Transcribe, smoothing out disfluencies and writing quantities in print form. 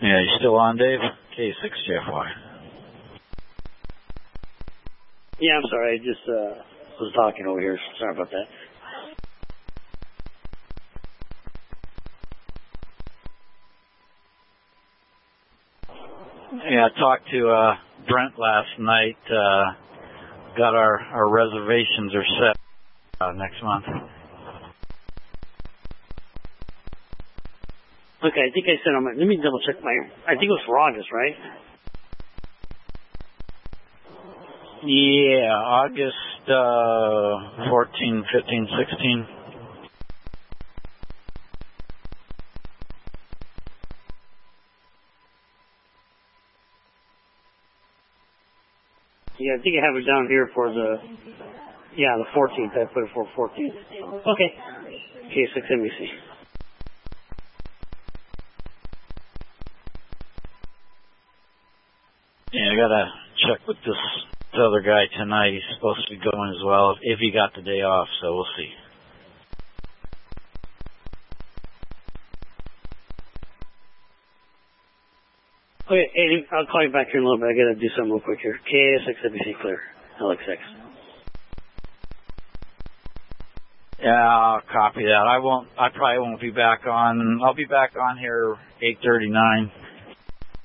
Yeah, you still on, Dave? K6JFY. Yeah, I'm sorry. I just was talking over here. Sorry about that. Yeah, I talked to Brent last night. Got our reservations are set next month. Okay, I think I said on my. Let me double check my. I think it was for August, right? Yeah, August 14, 15, 16. Yeah, I think I have it down here for the. Yeah, the 14th. I put it for 14th. Okay. K6 NBC. Yeah, I gotta check with this other guy tonight. He's supposed to be going as well, if he got the day off, so we'll see. Okay, hey, I'll call you back here in a little bit. I gotta do something real quick here. K6 NBC clear. LX6. Yeah, I'll copy that. I probably won't be back on. I'll be back on here 8:39.